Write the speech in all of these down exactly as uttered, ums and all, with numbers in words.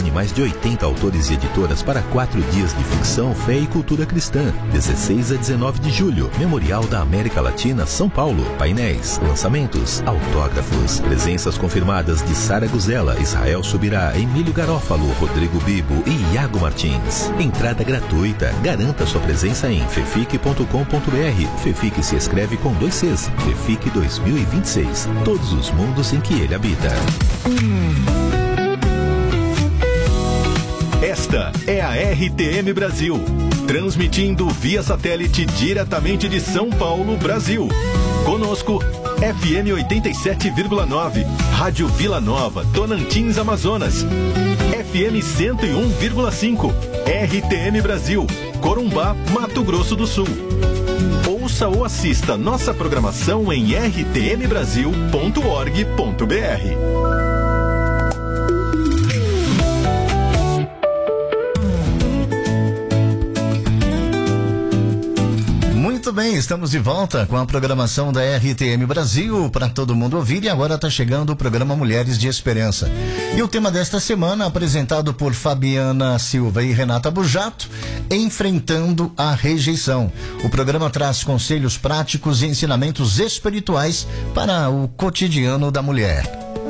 reúne mais de oitenta autores e editoras para quatro dias de ficção, fé e cultura cristã. dezesseis a dezenove de julho, Memorial da América Latina, São Paulo. Painéis, lançamentos, autógrafos. Presenças confirmadas de Sara Guzella, Israel Subirá, Emílio Garófalo, Rodrigo Bibo e Iago Martins. Entrada gratuita. Garanta sua presença em fefic ponto com ponto br. Fefic se escreve com dois Cs. Fefic dois mil e vinte e seis. Todos os mundos em que ele habita. Esta é a R T M Brasil, transmitindo via satélite diretamente de São Paulo, Brasil. Conosco, F M oitenta e sete vírgula nove, Rádio Vila Nova, Tocantins, Amazonas. F M cento e um vírgula cinco, R T M Brasil, Corumbá, Mato Grosso do Sul. Ouça ou assista nossa programação em r t m brasil ponto org ponto b r. Muito bem, estamos de volta com a programação da R T M Brasil para todo mundo ouvir, e agora está chegando o programa Mulheres de Esperança. E o tema desta semana, apresentado por Fabiana Silva e Renata Burjato, Enfrentando a Rejeição. O programa traz conselhos práticos e ensinamentos espirituais para o cotidiano da mulher.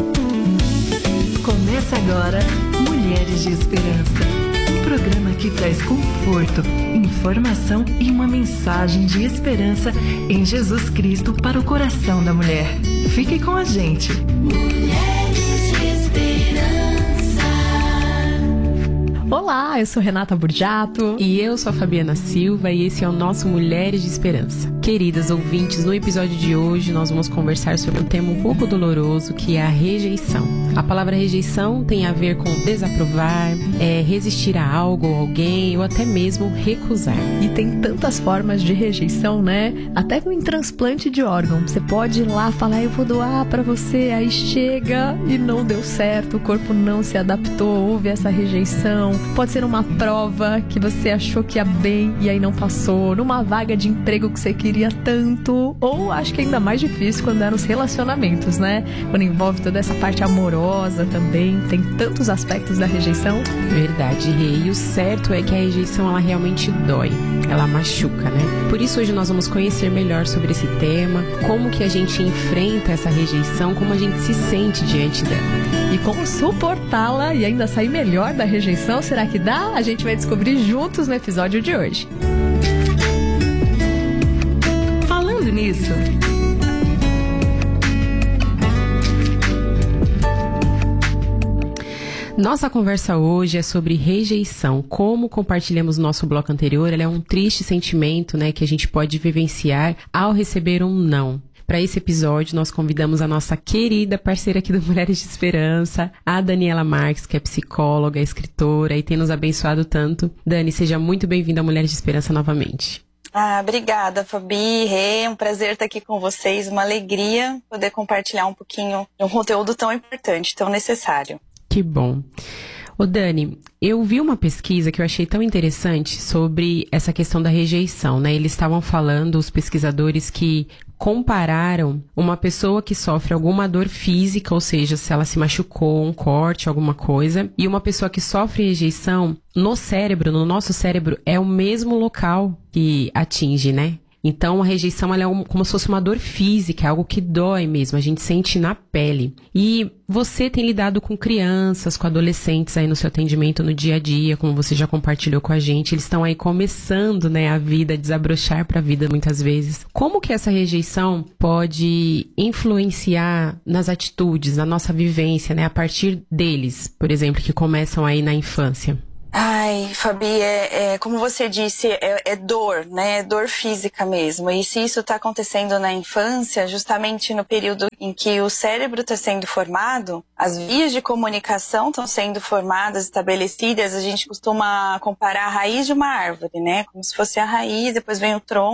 Começa agora Mulheres de Esperança. Um programa que traz conforto, informação e uma mensagem de esperança em Jesus Cristo para o coração da mulher. Fique com a gente. Mulheres de Esperança. Olá, eu sou Renata Burjato. E eu sou a Fabiana Silva e esse é o nosso Mulheres de Esperança. Queridas ouvintes, no episódio de hoje nós vamos conversar sobre um tema um pouco doloroso, que é a rejeição. A palavra rejeição tem a ver com desaprovar, é, resistir a algo ou alguém, ou até mesmo recusar. E tem tantas formas de rejeição, né? Até em transplante de órgão. Você pode ir lá falar, eu vou doar pra você, aí chega e não deu certo, o corpo não se adaptou, houve essa rejeição. Pode ser uma prova que você achou que ia bem e aí não passou, numa vaga de emprego que você queria tanto, ou acho que ainda mais difícil quando é nos relacionamentos, né? Quando envolve toda essa parte amorosa também, tem tantos aspectos da rejeição. Verdade, Rê. E o certo é que a rejeição, ela realmente dói, ela machuca, né? Por isso hoje nós vamos conhecer melhor sobre esse tema, como que a gente enfrenta essa rejeição, como a gente se sente diante dela. E como suportá-la e ainda sair melhor da rejeição, será que dá? A gente vai descobrir juntos no episódio de hoje. Falando nisso, nossa conversa hoje é sobre rejeição. Como compartilhamos no nosso bloco anterior, ela é um triste sentimento, né, que a gente pode vivenciar ao receber um não. Para esse episódio, nós convidamos a nossa querida parceira aqui do Mulheres de Esperança, a Daniela Marques, que é psicóloga, escritora e tem nos abençoado tanto. Dani, seja muito bem-vinda a Mulheres de Esperança novamente. Ah, obrigada, Fabi, Rê, um prazer estar aqui com vocês, uma alegria poder compartilhar um pouquinho de um conteúdo tão importante, tão necessário. Que bom. Ô Dani, eu vi uma pesquisa que eu achei tão interessante sobre essa questão da rejeição, né? Eles estavam falando, os pesquisadores, que compararam uma pessoa que sofre alguma dor física, ou seja, se ela se machucou, um corte, alguma coisa, e uma pessoa que sofre rejeição, no cérebro, no nosso cérebro, é o mesmo local que atinge, né? Então, a rejeição, ela é um, como se fosse uma dor física, é algo que dói mesmo, a gente sente na pele. E você tem lidado com crianças, com adolescentes aí no seu atendimento no dia a dia, como você já compartilhou com a gente, eles estão aí começando, né, a vida, desabrochar para a vida muitas vezes. Como que essa rejeição pode influenciar nas atitudes, na nossa vivência, né, a partir deles, por exemplo, que começam aí na infância? Ai, Fabi, é, é, como você disse, é, é dor, né? É dor física mesmo. E se isso está acontecendo na infância, justamente no período em que o cérebro está sendo formado, as vias de comunicação estão sendo formadas, estabelecidas, a gente costuma comparar a raiz de uma árvore, né? Como se fosse a raiz, depois vem o tronco.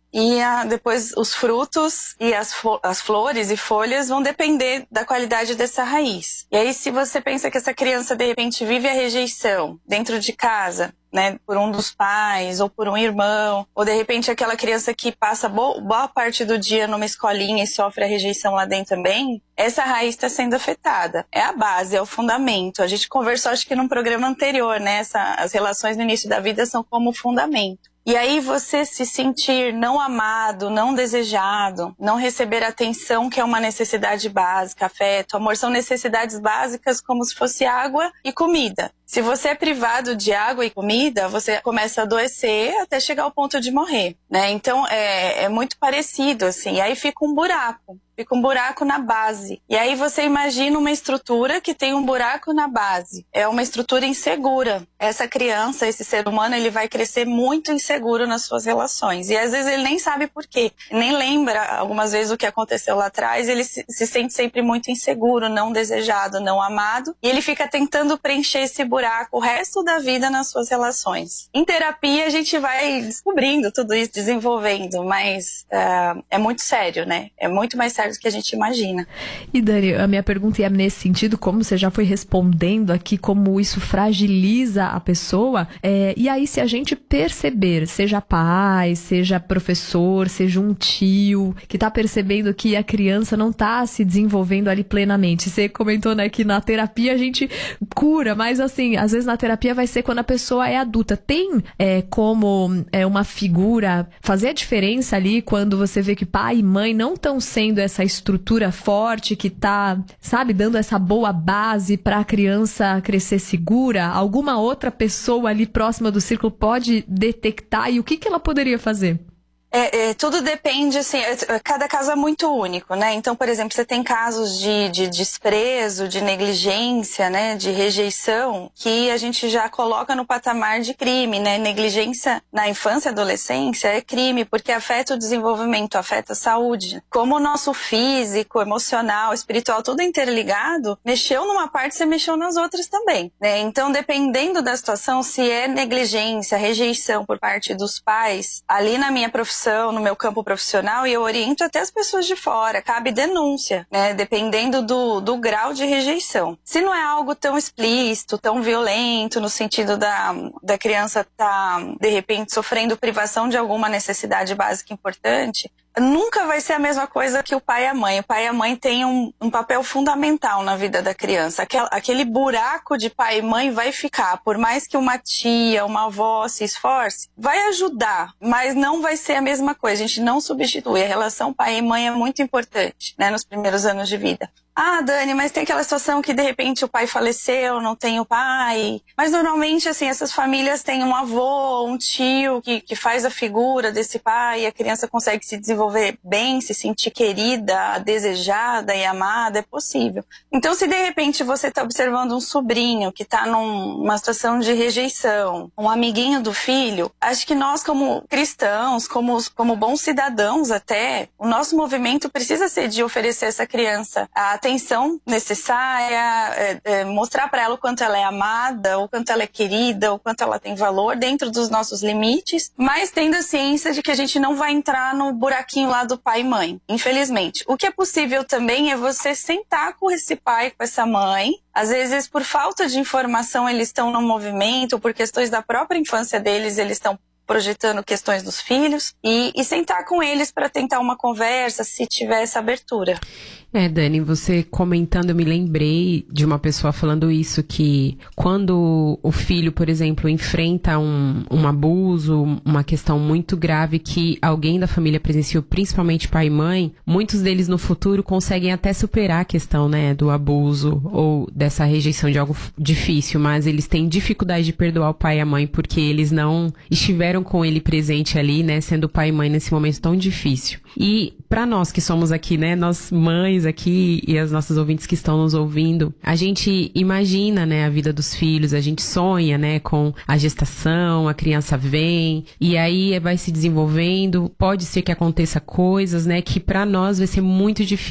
e a, depois os frutos e as, as flores e folhas vão depender da qualidade dessa raiz. E aí, se você pensa que essa criança, de repente, vive a rejeição dentro de casa, né, por um dos pais, ou por um irmão, ou de repente aquela criança que passa boa, boa parte do dia numa escolinha e sofre a rejeição lá dentro também, essa raiz está sendo afetada. É a base, é o fundamento. A gente conversou, acho que num programa anterior, né, essa, as relações no início da vida são como fundamento. E aí você se sentir não amado, não desejado, não receber atenção, que é uma necessidade básica, afeto, amor, são necessidades básicas como se fosse água e comida. Se você é privado de água e comida, você começa a adoecer até chegar ao ponto de morrer, né? Então é, é muito parecido, assim. E aí fica um buraco. Fica um buraco na base. E aí você imagina uma estrutura que tem um buraco na base. É uma estrutura insegura. Essa criança, esse ser humano, ele vai crescer muito inseguro nas suas relações. E às vezes ele nem sabe por quê. Nem lembra algumas vezes o que aconteceu lá atrás. Ele se, se sente sempre muito inseguro, não desejado, não amado. E ele fica tentando preencher esse buraco o resto da vida nas suas relações. Em terapia a gente vai descobrindo tudo isso, desenvolvendo. Mas uh, é muito sério, né? É muito mais sério do que a gente imagina. E Dani, a minha pergunta é nesse sentido, como você já foi respondendo aqui, como isso fragiliza a pessoa, é, e aí se a gente perceber, seja pai, seja professor, seja um tio, que tá percebendo que a criança não tá se desenvolvendo ali plenamente. Você comentou, né, que na terapia a gente cura, mas assim, às vezes na terapia vai ser quando a pessoa é adulta. Tem é, como é, uma figura fazer a diferença ali quando você vê que pai e mãe não estão sendo essa estrutura forte que tá, sabe, dando essa boa base para a criança crescer segura? Alguma outra pessoa ali próxima do círculo pode detectar, e o que, que ela poderia fazer? É, é, tudo depende, assim, é, cada caso é muito único, né? Então, por exemplo, você tem casos de, de desprezo, de negligência, né? De rejeição, que a gente já coloca no patamar de crime, né? Negligência na infância e adolescência é crime, porque afeta o desenvolvimento, afeta a saúde. Como o nosso físico, emocional, espiritual, tudo interligado, mexeu numa parte, você mexeu nas outras também, né? Então, dependendo da situação, se é negligência, rejeição por parte dos pais, ali na minha profissão, no meu campo profissional, e eu oriento até as pessoas de fora, cabe denúncia, né, dependendo do, do grau de rejeição. Se não é algo tão explícito, tão violento, no sentido da, da criança estar, tá, de repente, sofrendo privação de alguma necessidade básica importante, nunca vai ser a mesma coisa que o pai e a mãe. O pai e a mãe têm um, um papel fundamental na vida da criança. Aquele, aquele buraco de pai e mãe vai ficar. Por mais que uma tia, uma avó se esforce, vai ajudar, mas não vai ser a mesma coisa. A gente não substitui. A relação pai e mãe é muito importante, né, nos primeiros anos de vida. Ah, Dani, mas tem aquela situação que de repente o pai faleceu, não tem o pai. Mas normalmente, assim, essas famílias têm um avô, um tio que, que faz a figura desse pai, e a criança consegue se desenvolver bem, se sentir querida, desejada e amada, é possível. Então, se de repente você está observando um sobrinho que está numa situação de rejeição, um amiguinho do filho, acho que nós, como cristãos, como, como bons cidadãos até, o nosso movimento precisa ser de oferecer a essa criança a atenção necessária, é, é, mostrar para ela o quanto ela é amada, o quanto ela é querida, o quanto ela tem valor dentro dos nossos limites, mas tendo a ciência de que a gente não vai entrar no buraquinho lá do pai e mãe, infelizmente. O que é possível também é você sentar com esse pai, com essa mãe. Às vezes, por falta de informação, eles estão no movimento, por questões da própria infância deles, eles estão projetando questões dos filhos, e, e sentar com eles para tentar uma conversa, se tiver essa abertura. É, Dani, você comentando, eu me lembrei de uma pessoa falando isso, que quando o filho, por exemplo, enfrenta um, um abuso, uma questão muito grave que alguém da família presenciou, principalmente pai e mãe, muitos deles no futuro conseguem até superar a questão, né, do abuso ou dessa rejeição de algo difícil, mas eles têm dificuldade de perdoar o pai e a mãe porque eles não estiveram com ele presente ali, né, sendo pai e mãe nesse momento tão difícil. E para nós que somos aqui, né, nós mães aqui e as nossas ouvintes que estão nos ouvindo, a gente imagina, né, a vida dos filhos, a gente sonha, né, com a gestação, a criança vem e aí vai se desenvolvendo, pode ser que aconteça coisas, né, que para nós vai ser muito difícil.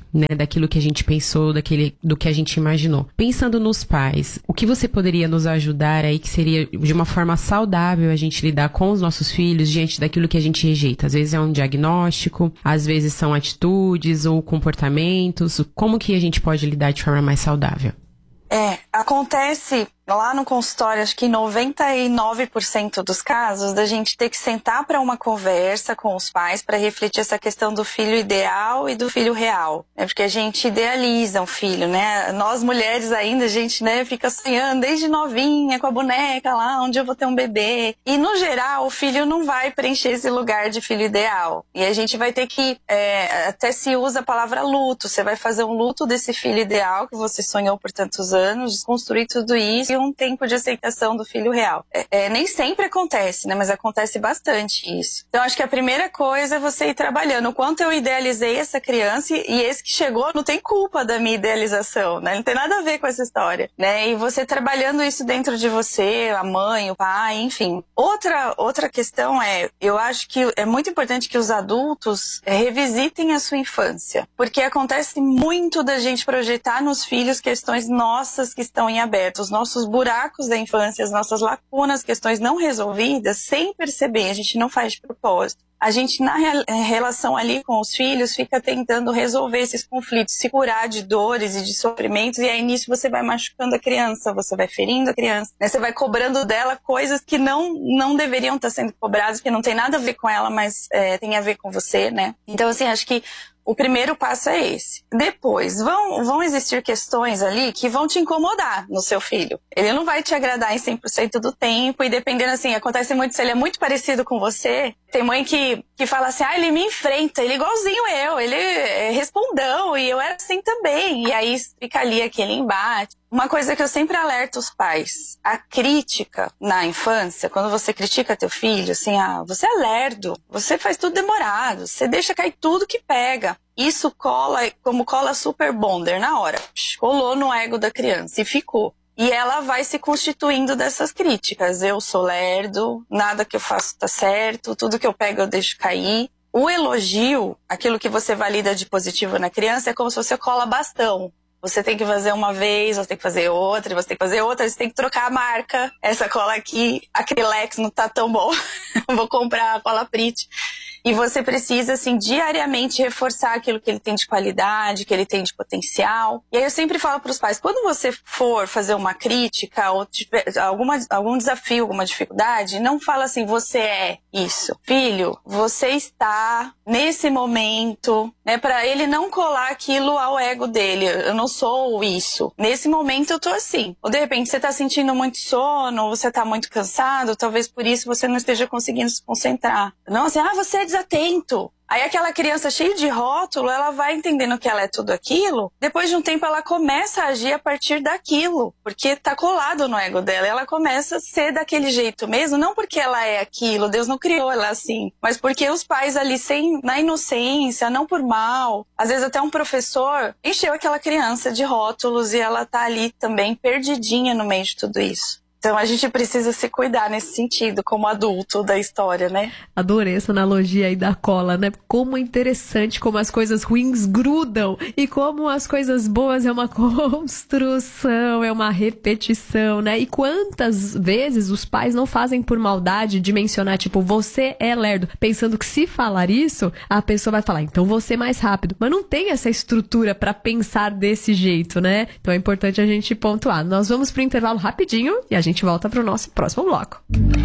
né, daquilo que a gente pensou, daquele, do que a gente imaginou. Pensando nos pais, o que você poderia nos ajudar aí, que seria de uma forma saudável a gente lidar com os nossos filhos diante daquilo que a gente rejeita? Às vezes é um diagnóstico, às vezes são atitudes ou comportamentos. Como que a gente pode lidar de forma mais saudável? É, acontece lá no consultório, acho que em noventa e nove por cento dos casos, da gente ter que sentar para uma conversa com os pais para refletir essa questão do filho ideal e do filho real. É porque a gente idealiza um filho, né? Nós mulheres ainda, a gente, né, fica sonhando desde novinha com a boneca lá, onde eu vou ter um bebê. E no geral, o filho não vai preencher esse lugar de filho ideal. E a gente vai ter que, é, até se usa a palavra luto. Você vai fazer um luto desse filho ideal que você sonhou por tantos anos, desconstruir tudo isso, um tempo de aceitação do filho real. É, é, nem sempre acontece, né? Mas acontece bastante isso. Então, acho que a primeira coisa é você ir trabalhando. O quanto eu idealizei essa criança e esse que chegou não tem culpa da minha idealização, né? Não tem nada a ver com essa história, né? E você trabalhando isso dentro de você, a mãe, o pai, enfim. Outra, outra questão é, eu acho que é muito importante que os adultos é, revisitem a sua infância. Porque acontece muito da gente projetar nos filhos questões nossas que estão em aberto, os nossos buracos da infância, as nossas lacunas, questões não resolvidas, sem perceber, a gente não faz de propósito. A gente, na relação ali com os filhos, fica tentando resolver esses conflitos, se curar de dores e de sofrimentos, e aí nisso você vai machucando a criança, você vai ferindo a criança, né? Você vai cobrando dela coisas que não, não deveriam estar sendo cobradas, que não tem nada a ver com ela, mas é, tem a ver com você, né? Então, assim, acho que o primeiro passo é esse. Depois, vão, vão existir questões ali que vão te incomodar no seu filho. Ele não vai te agradar em cem por cento do tempo, e dependendo, assim, acontece muito, se ele é muito parecido com você, tem mãe que, que fala assim, ah, ele me enfrenta, ele é igualzinho eu, ele é respondão, e eu era assim também. E aí fica ali aquele embate. Uma coisa que eu sempre alerto os pais, a crítica na infância, quando você critica teu filho, assim, ah, você é lerdo, você faz tudo demorado, você deixa cair tudo que pega. Isso cola como cola super bonder na hora. Colou no ego da criança e ficou. E ela vai se constituindo dessas críticas. Eu sou lerdo, nada que eu faço tá certo, tudo que eu pego eu deixo cair. O elogio, aquilo que você valida de positivo na criança, é como se você cola bastão. Você tem que fazer uma vez, você tem que fazer outra, você tem que fazer outra, você tem que trocar a marca. Essa cola aqui, Acrylex, não tá tão bom. Vou comprar a cola Prit. E você precisa, assim, diariamente reforçar aquilo que ele tem de qualidade, que ele tem de potencial. E aí eu sempre falo para os pais, quando você for fazer uma crítica ou tiver alguma, algum desafio, alguma dificuldade, não fala assim, você é isso. Filho, você está nesse momento, né, para ele não colar aquilo ao ego dele. Eu não sou isso. Nesse momento eu tô assim. Ou de repente você tá sentindo muito sono, ou você tá muito cansado, talvez por isso você não esteja conseguindo se concentrar. Não assim, ah, você é desatento. Aí aquela criança cheia de rótulo, ela vai entendendo que ela é tudo aquilo. Depois de um tempo ela começa a agir a partir daquilo, porque tá colado no ego dela. Ela começa a ser daquele jeito mesmo, não porque ela é aquilo, Deus não criou ela assim, mas porque os pais ali, sem, na inocência, não por mal, às vezes até um professor encheu aquela criança de rótulos e ela tá ali também perdidinha no meio de tudo isso. Então a gente precisa se cuidar nesse sentido, como adulto da história, né? Adorei essa analogia aí da cola, né? Como é interessante como as coisas ruins grudam e como as coisas boas é uma construção, é uma repetição, né? E quantas vezes os pais não fazem por maldade de mencionar, tipo, você é lerdo, pensando que se falar isso, a pessoa vai falar, então você é mais rápido. Mas não tem essa estrutura pra pensar desse jeito, né? Então é importante a gente pontuar. Nós vamos pro intervalo rapidinho e a gente volta para o nosso próximo bloco.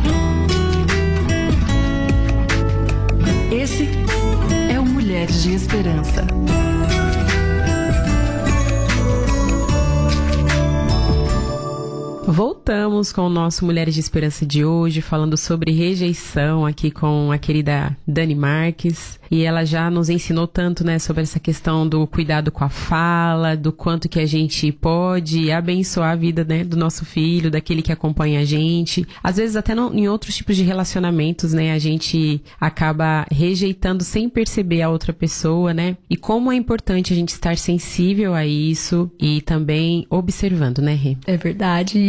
Esse é o Mulheres de Esperança. Voltamos com o nosso Mulheres de Esperança de hoje, falando sobre rejeição aqui com a querida Dani Marques. E ela já nos ensinou tanto, né, sobre essa questão do cuidado com a fala, do quanto que a gente pode abençoar a vida, né, do nosso filho, daquele que acompanha a gente. Às vezes até no, em outros tipos de relacionamentos, né, a gente acaba rejeitando sem perceber a outra pessoa, né? E como é importante a gente estar sensível a isso e também observando, né, Rê? É verdade. E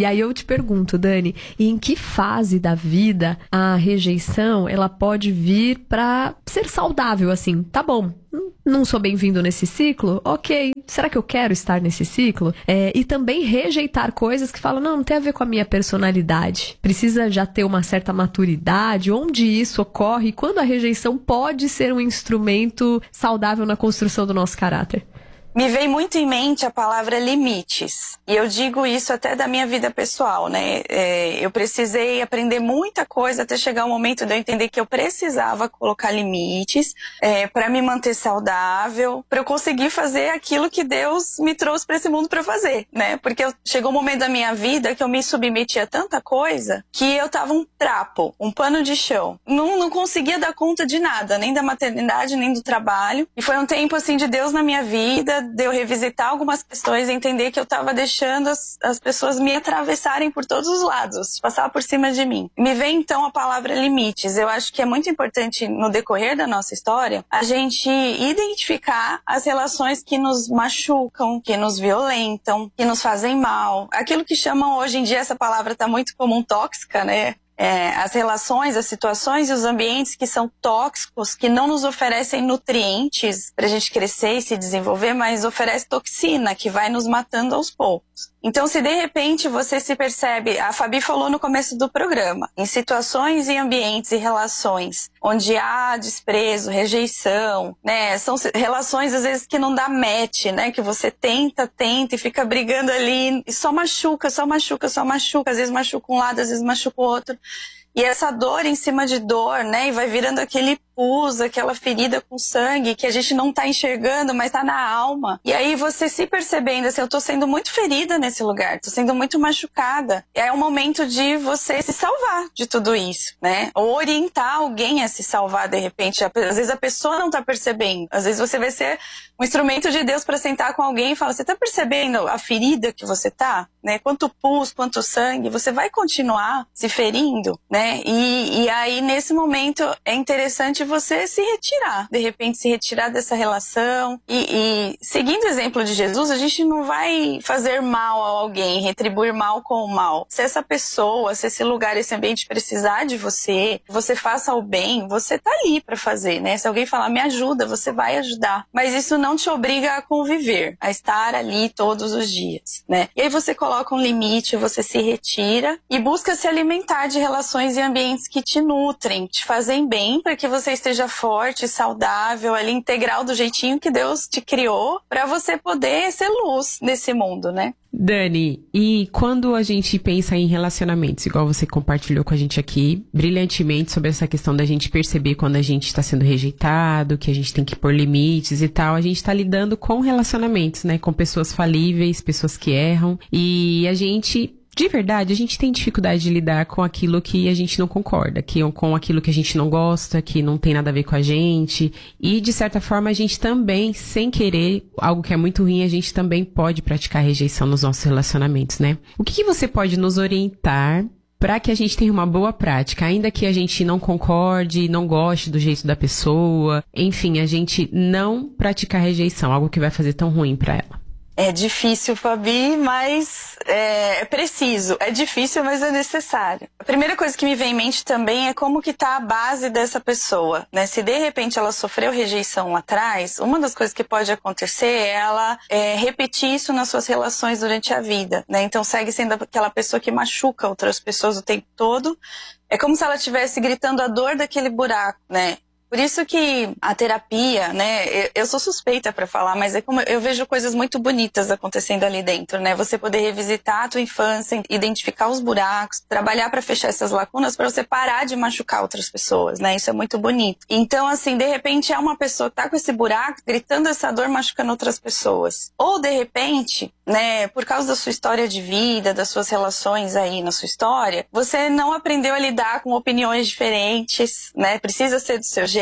E aí eu te pergunto, Dani, em que fase da vida a rejeição ela pode vir pra ser saudável, assim? Tá bom, não sou bem-vindo nesse ciclo? Ok, será que eu quero estar nesse ciclo? É, e também rejeitar coisas que falam, não, não tem a ver com a minha personalidade. Precisa já ter uma certa maturidade, onde isso ocorre, quando a rejeição pode ser um instrumento saudável na construção do nosso caráter. Me vem muito em mente a palavra limites. E eu digo isso até da minha vida pessoal, né? É, eu precisei aprender muita coisa até chegar o momento de eu entender que eu precisava colocar limites é, para me manter saudável, para eu conseguir fazer aquilo que Deus me trouxe para esse mundo para fazer, né? Porque eu, chegou um momento da minha vida que eu me submeti a tanta coisa que eu tava um trapo, um pano de chão. Não, não conseguia dar conta de nada, nem da maternidade, nem do trabalho. E foi um tempo, assim, de Deus na minha vida, de eu revisitar algumas questões e entender que eu estava deixando as, as pessoas me atravessarem por todos os lados, passar por cima de mim. Me vem então a palavra limites. Eu acho que é muito importante no decorrer da nossa história a gente identificar as relações que nos machucam, que nos violentam, que nos fazem mal. Aquilo que chamam hoje em dia, essa palavra está muito comum, tóxica, né? É, as relações, as situações e os ambientes que são tóxicos, que não nos oferecem nutrientes para a gente crescer e se desenvolver, mas oferece toxina que vai nos matando aos poucos. Então, se de repente você se percebe, a Fabi falou no começo do programa, em situações e ambientes e relações onde há desprezo, rejeição, né, são relações às vezes que não dá match, né, que você tenta, tenta e fica brigando ali e só machuca, só machuca, só machuca, às vezes machuca um lado, às vezes machuca o outro. E essa dor em cima de dor, né, e vai virando aquele pus, aquela ferida com sangue que a gente não tá enxergando, mas tá na alma. E aí você se percebendo assim, eu tô sendo muito ferida nesse lugar, tô sendo muito machucada. É um momento de você se salvar de tudo isso, né? Ou orientar alguém a se salvar de repente. Às vezes a pessoa não tá percebendo. Às vezes você vai ser um instrumento de Deus para sentar com alguém e falar, você tá percebendo a ferida que você tá? Né? Quanto pus, quanto sangue, você vai continuar se ferindo, né? E, e aí nesse momento é interessante você se retirar, de repente se retirar dessa relação e, e seguindo o exemplo de Jesus, a gente não vai fazer mal a alguém, retribuir mal com o mal. Se essa pessoa, se esse lugar, esse ambiente precisar de você, você faça o bem, você tá ali pra fazer, né? Se alguém falar, me ajuda, você vai ajudar. Mas isso não te obriga a conviver, a estar ali todos os dias, né? E aí você coloca um limite, você se retira e busca se alimentar de relações e ambientes que te nutrem, te fazem bem para que você esteja forte, saudável, ali integral do jeitinho que Deus te criou para você poder ser luz nesse mundo, né? Dani, e quando a gente pensa em relacionamentos, igual você compartilhou com a gente aqui, brilhantemente sobre essa questão da gente perceber quando a gente está sendo rejeitado, que a gente tem que pôr limites e tal, a gente está lidando com relacionamentos, né? Com pessoas falíveis, pessoas que erram, e a gente... De verdade, a gente tem dificuldade de lidar com aquilo que a gente não concorda, que, com aquilo que a gente não gosta, que não tem nada a ver com a gente. E, de certa forma, a gente também, sem querer, algo que é muito ruim, a gente também pode praticar rejeição nos nossos relacionamentos, né? O que, que você pode nos orientar para que a gente tenha uma boa prática, ainda que a gente não concorde, não goste do jeito da pessoa, enfim, a gente não praticar rejeição, algo que vai fazer tão ruim para ela? É difícil, Fabi, mas é, é preciso. É difícil, mas é necessário. A primeira coisa que me vem em mente também é como que tá a base dessa pessoa, né? Se de repente ela sofreu rejeição lá atrás, uma das coisas que pode acontecer é ela é, repetir isso nas suas relações durante a vida, né? Então segue sendo aquela pessoa que machuca outras pessoas o tempo todo. É como se ela estivesse gritando a dor daquele buraco, né? Por isso que a terapia, né, eu, eu sou suspeita para falar, mas é como eu vejo coisas muito bonitas acontecendo ali dentro, né? Você poder revisitar a tua infância, identificar os buracos, trabalhar para fechar essas lacunas para você parar de machucar outras pessoas, né? Isso é muito bonito. Então, assim, de repente é uma pessoa que tá com esse buraco, gritando essa dor, machucando outras pessoas. Ou, de repente, né, por causa da sua história de vida, das suas relações aí na sua história, você não aprendeu a lidar com opiniões diferentes, né? Precisa ser do seu jeito.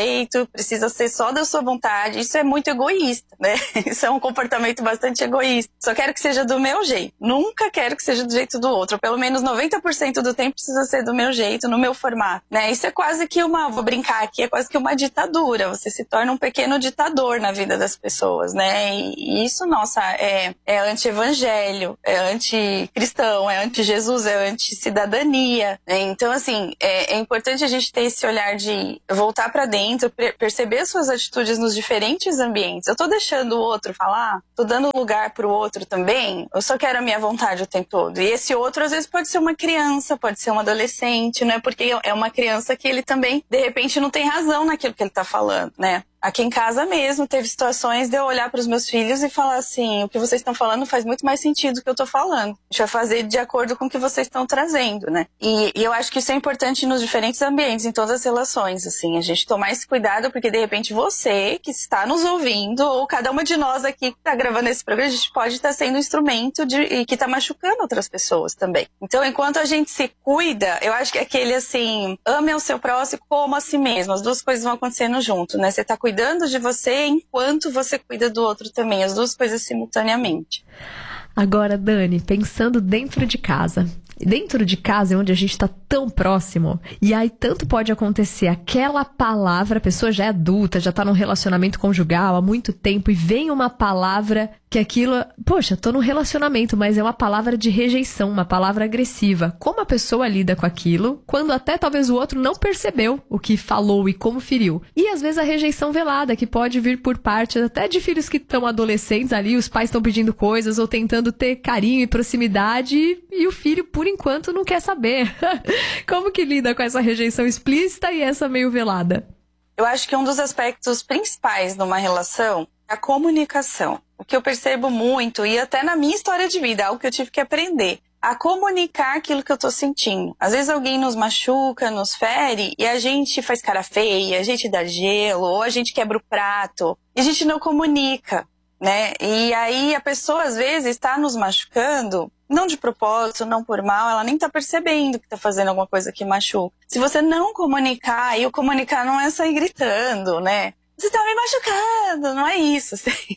jeito, precisa ser só da sua vontade. Isso é muito egoísta, né? Isso é um comportamento bastante egoísta. Só quero que seja do meu jeito. Nunca quero que seja do jeito do outro. Pelo menos noventa por cento do tempo precisa ser do meu jeito, no meu formato, né? Isso é quase que uma, vou brincar aqui, é quase que uma ditadura. Você se torna um pequeno ditador na vida das pessoas, né? E isso, nossa, é, é anti-evangelho, é anti-cristão, é anti-Jesus, é anti-cidadania, né? Então, assim, é, é importante a gente ter esse olhar de voltar pra dentro, perceber suas atitudes nos diferentes ambientes. Eu tô deixando o outro falar? Tô dando lugar pro outro também? Eu só quero a minha vontade o tempo todo. E esse outro, às vezes, pode ser uma criança, pode ser um adolescente, não é porque é uma criança que ele também, de repente, não tem razão naquilo que ele tá falando, né? Aqui em casa mesmo, teve situações de eu olhar para os meus filhos e falar assim, o que vocês estão falando faz muito mais sentido do que eu estou falando. A gente vai fazer de acordo com o que vocês estão trazendo, né? E, e eu acho que isso é importante nos diferentes ambientes, em todas as relações, assim. A gente tomar esse cuidado, porque de repente você, que está nos ouvindo, ou cada uma de nós aqui que está gravando esse programa, a gente pode estar sendo um instrumento de, e que está machucando outras pessoas também. Então, enquanto a gente se cuida, eu acho que aquele assim, ame o seu próximo como a si mesmo. As duas coisas vão acontecendo junto, né? Você está cuidando cuidando de você enquanto você cuida do outro também, as duas coisas simultaneamente. Agora, Dani, pensando dentro de casa. Dentro de casa é onde a gente tá tão próximo. E aí tanto pode acontecer aquela palavra, a pessoa já é adulta, já tá num relacionamento conjugal há muito tempo e vem uma palavra que aquilo, poxa, tô num relacionamento, mas é uma palavra de rejeição, uma palavra agressiva. Como a pessoa lida com aquilo, quando até talvez o outro não percebeu o que falou e como feriu. E às vezes a rejeição velada, que pode vir por parte até de filhos que estão adolescentes ali, os pais estão pedindo coisas ou tentando ter carinho e proximidade e, e o filho, por enquanto, não quer saber. Como que lida com essa rejeição explícita e essa meio velada? Eu acho que um dos aspectos principais numa relação é a comunicação. O que eu percebo muito, e até na minha história de vida, algo que eu tive que aprender, a comunicar aquilo que eu tô sentindo. Às vezes alguém nos machuca, nos fere, e a gente faz cara feia, a gente dá gelo, ou a gente quebra o prato, e a gente não comunica, né? E aí a pessoa, às vezes, está nos machucando, não de propósito, não por mal, ela nem tá percebendo que tá fazendo alguma coisa que machuca. Se você não comunicar, e o comunicar não é sair gritando, né? Você tá me machucando, não é isso.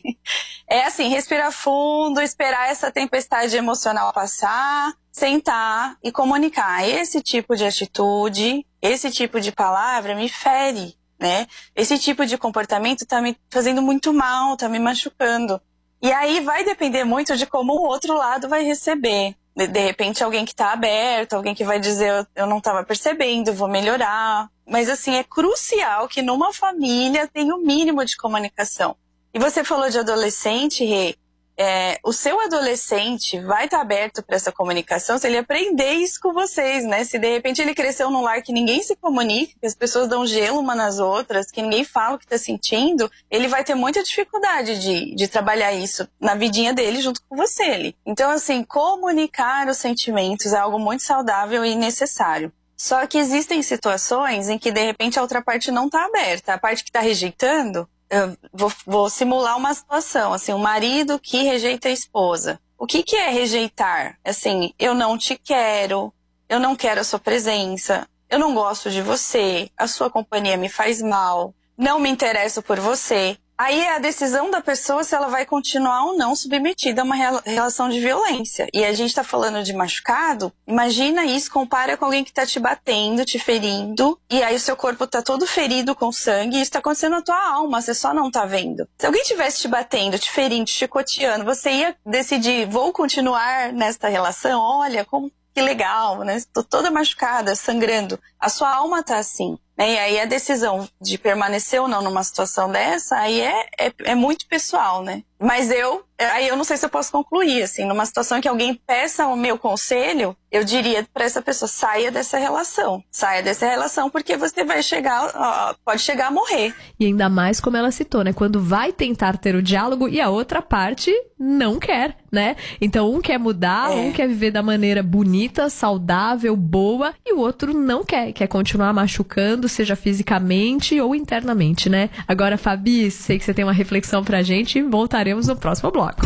É assim, respirar fundo, esperar essa tempestade emocional passar, sentar e comunicar. Esse tipo de atitude, esse tipo de palavra me fere, né? Esse tipo de comportamento tá me fazendo muito mal, tá me machucando. E aí vai depender muito de como o outro lado vai receber. De, de repente alguém que tá aberto, alguém que vai dizer eu, eu não tava percebendo, vou melhorar. Mas assim, é crucial que numa família tenha o mínimo de comunicação. E você falou de adolescente, Rê. É, o seu adolescente vai estar aberto para essa comunicação se ele aprender isso com vocês, né? Se de repente ele cresceu num lar que ninguém se comunica, que as pessoas dão gelo uma nas outras, que ninguém fala o que está sentindo, ele vai ter muita dificuldade de, de trabalhar isso na vidinha dele junto com você. Ali. Então, assim, comunicar os sentimentos é algo muito saudável e necessário. Só que existem situações em que de repente a outra parte não está aberta. A parte que está rejeitando, eu vou, vou simular uma situação, assim, um marido que rejeita a esposa. O que que é rejeitar? Assim, eu não te quero, eu não quero a sua presença, eu não gosto de você, a sua companhia me faz mal, não me interesso por você. Aí é a decisão da pessoa se ela vai continuar ou não submetida a uma relação de violência. E a gente tá falando de machucado, imagina isso, compara com alguém que tá te batendo, te ferindo, e aí o seu corpo tá todo ferido com sangue, e isso tá acontecendo na tua alma, você só não tá vendo. Se alguém tivesse te batendo, te ferindo, te chicoteando, você ia decidir, vou continuar nesta relação? Olha, como que legal, né? Tô toda machucada, sangrando. A sua alma tá assim. Né? E aí a decisão de permanecer ou não numa situação dessa, aí é, é, é muito pessoal, né? Mas eu, aí eu não sei se eu posso concluir, assim, numa situação em que alguém peça o meu conselho, eu diria para essa pessoa, saia dessa relação, saia dessa relação, porque você vai chegar, ó, pode chegar a morrer. E ainda mais como ela citou, né? Quando vai tentar ter o diálogo e a outra parte não quer, né? Então um quer mudar, é. um quer viver da maneira bonita, saudável, boa, e o outro não quer, quer continuar machucando, seja fisicamente ou internamente, né? Agora, Fabi, sei que você tem uma reflexão pra gente, voltaremos no próximo bloco.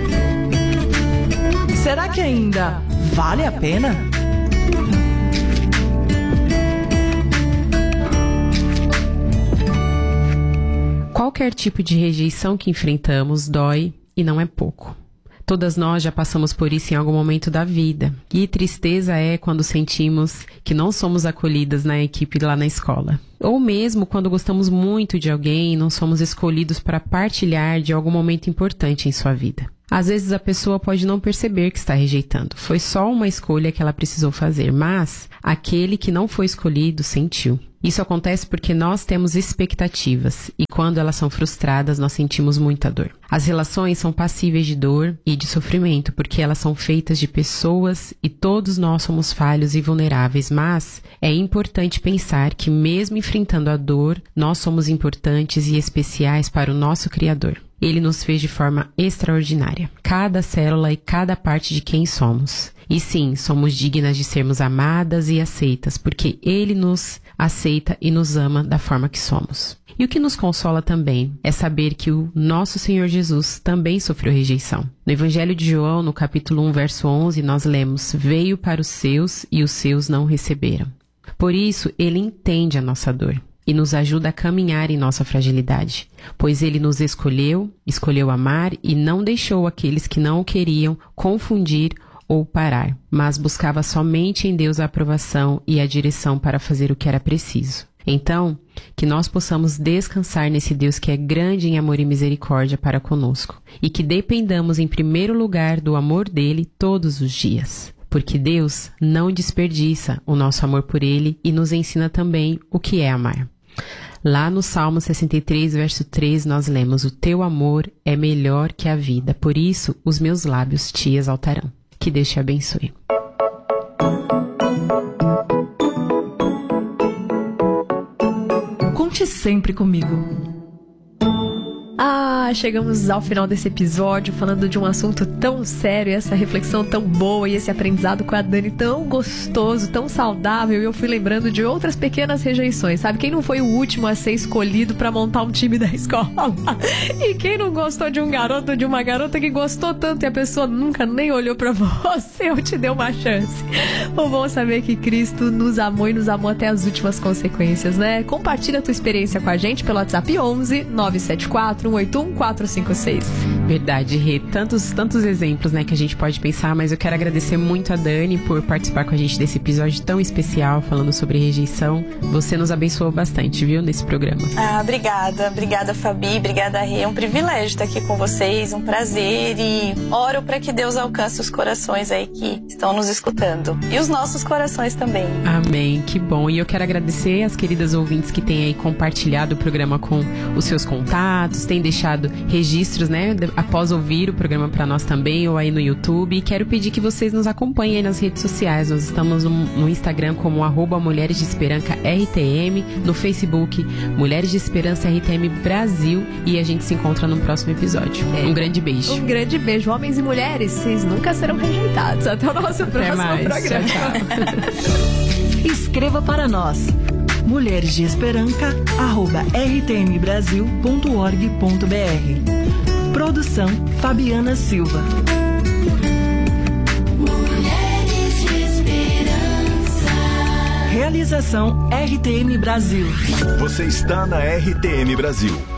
Será que ainda vale a pena? Qualquer tipo de rejeição que enfrentamos dói e não é pouco. Todas nós já passamos por isso em algum momento da vida. E tristeza é quando sentimos que não somos acolhidas na equipe lá na escola. Ou mesmo quando gostamos muito de alguém e não somos escolhidos para partilhar de algum momento importante em sua vida. Às vezes a pessoa pode não perceber que está rejeitando. Foi só uma escolha que ela precisou fazer, mas aquele que não foi escolhido sentiu. Isso acontece porque nós temos expectativas e quando elas são frustradas, nós sentimos muita dor. As relações são passíveis de dor e de sofrimento porque elas são feitas de pessoas e todos nós somos falhos e vulneráveis, mas é importante pensar que mesmo enfrentando a dor, nós somos importantes e especiais para o nosso Criador. Ele nos fez de forma extraordinária, cada célula e cada parte de quem somos. E sim, somos dignas de sermos amadas e aceitas, porque Ele nos aceita e nos ama da forma que somos. E o que nos consola também é saber que o nosso Senhor Jesus também sofreu rejeição. No Evangelho de João, no capítulo um, verso onze, nós lemos: veio para os seus e os seus não receberam. Por isso, Ele entende a nossa dor e nos ajuda a caminhar em nossa fragilidade, pois Ele nos escolheu, escolheu amar e não deixou aqueles que não o queriam confundir ou parar, mas buscava somente em Deus a aprovação e a direção para fazer o que era preciso. Então, que nós possamos descansar nesse Deus que é grande em amor e misericórdia para conosco, e que dependamos em primeiro lugar do amor dele todos os dias. Porque Deus não desperdiça o nosso amor por Ele e nos ensina também o que é amar. Lá no Salmo sessenta e três, verso três, nós lemos: o teu amor é melhor que a vida, por isso os meus lábios te exaltarão. Que Deus te abençoe. Conte sempre comigo. Ah, chegamos ao final desse episódio falando de um assunto tão sério, essa reflexão tão boa e esse aprendizado com a Dani tão gostoso, tão saudável. E eu fui lembrando de outras pequenas rejeições, sabe? Quem não foi o último a ser escolhido pra montar um time da escola? E quem não gostou de um garoto ou de uma garota que gostou tanto e a pessoa nunca nem olhou pra você ou te deu uma chance? O bom saber que Cristo nos amou e nos amou até as últimas consequências, né? Compartilha a tua experiência com a gente pelo WhatsApp onze nove sete quatro um oito um quatro cinco seis. Verdade, Rê. Tantos, tantos exemplos, né, que a gente pode pensar, mas eu quero agradecer muito a Dani por participar com a gente desse episódio tão especial, falando sobre rejeição. Você nos abençoou bastante, viu, nesse programa. Ah, obrigada. Obrigada, Fabi. Obrigada, Rê. É um privilégio estar aqui com vocês, um prazer, e oro para que Deus alcance os corações aí que estão nos escutando. E os nossos corações também. Amém, que bom. E eu quero agradecer as queridas ouvintes que têm aí compartilhado o programa com os seus contatos, têm deixado registros, né, após ouvir o programa para nós também, ou aí no YouTube. E quero pedir que vocês nos acompanhem aí nas redes sociais. Nós estamos no, no Instagram como arroba Mulheres de Esperança R T M, no Facebook Mulheres de Esperança R T M Brasil, e a gente se encontra no próximo episódio. É. Um grande beijo. Um grande beijo. Homens e mulheres, vocês nunca serão rejeitados. Até o nosso Até próximo mais. programa. Tchau, tchau. Escreva para nós. Mulheres de Esperança, arroba r t m brasil ponto org ponto b r. Produção Fabiana Silva. Mulheres de Esperança. Realização R T M Brasil. Você está na R T M Brasil.